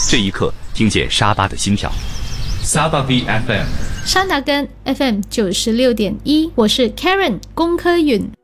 这一刻，听见沙巴的心跳。 Sabah FM， 沙达根 FM 96.1，我是 Karen 龚科允。